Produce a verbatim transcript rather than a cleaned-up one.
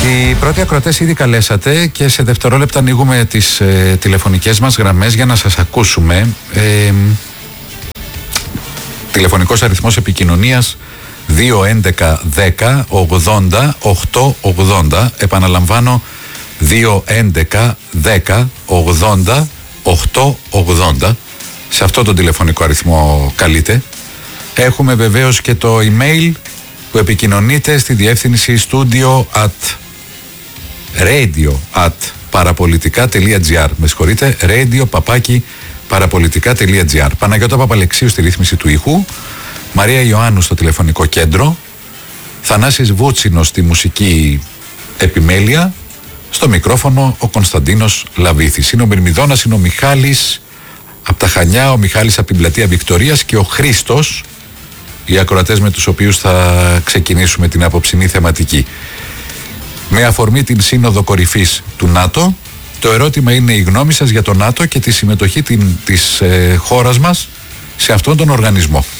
Οι πρώτοι ακροατές ήδη καλέσατε και σε δευτερόλεπτα ανοίγουμε τις ε, τηλεφωνικές μας γραμμές για να σας ακούσουμε. Ε, τηλεφωνικός αριθμός επικοινωνίας δύο έντεκα δέκα ογδόντα οκτακόσια ογδόντα. Επαναλαμβάνω, δύο έντεκα δέκα ογδόντα οκτακόσια ογδόντα. Σε αυτό τον τηλεφωνικό αριθμό καλείτε. Έχουμε βεβαίως και το email που επικοινωνείτε στη διεύθυνση studio at radio at parapolitica.gr. Με συγχωρείτε, radio παπάκι parapolitica.gr. Παναγιώτα Παπαλεξίου στη ρύθμιση του ήχου, Μαρία Ιωάννου στο τηλεφωνικό κέντρο, Θανάσης Βούτσινος στη μουσική επιμέλεια, στο μικρόφωνο ο Κωνσταντίνος Λαβήθης. Είναι ο Μυρμηδόνας, είναι ο Μιχάλης από τα Χανιά, ο Μιχάλης από την πλατεία Βικτωρίας και ο Χρήστος, οι ακροατές με τους οποίους θα ξεκινήσουμε την απόψινή θεματική. Με αφορμή την Σύνοδο Κορυφής του ΝΑΤΟ, το ερώτημα είναι η γνώμη σας για το ΝΑΤΟ και τη συμμετοχή την, της ε, χώρας μας σε αυτόν τον οργανισμό.